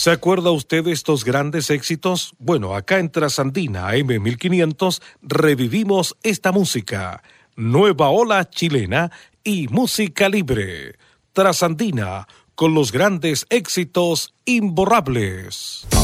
¿Se acuerda usted de estos grandes éxitos? Bueno, acá en Trasandina M1500 revivimos esta música. Nueva ola chilena y música libre. Trasandina, con los grandes éxitos imborrables.